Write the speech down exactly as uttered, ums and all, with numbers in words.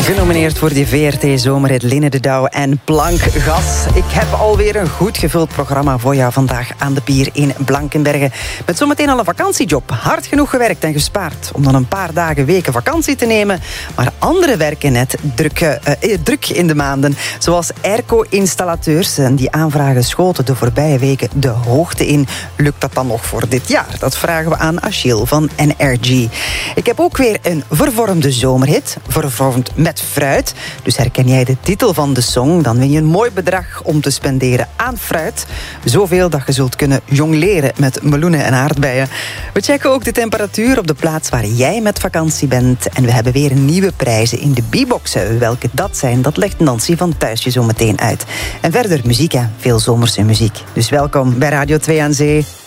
Genomineerd voor de V R T-zomerhit Line de Douw en Plankgas. Ik heb alweer een goed gevuld programma voor jou vandaag aan de pier in Blankenberge. Met zometeen al een vakantiejob. Hard genoeg gewerkt en gespaard om dan een paar dagen, weken vakantie te nemen. Maar anderen werken net druk, uh, druk in de maanden. Zoals airco-installateurs. En die aanvragen schoten de voorbije weken de hoogte in. Lukt dat dan nog voor dit jaar? Dat vragen we aan Achille van N R G. Ik heb ook weer een vervormde zomerhit. Vervormd met fruit. Dus herken jij de titel van de song, dan win je een mooi bedrag om te spenderen aan fruit. Zoveel dat je zult kunnen jongleren met meloenen en aardbeien. We checken ook de temperatuur op de plaats waar jij met vakantie bent. En we hebben weer nieuwe prijzen in de B-boxen. Welke dat zijn, dat legt Nancy van Thuisje zo meteen uit. En verder muziek, hè. Veel zomerse muziek. Dus welkom bij Radio twee aan Zee.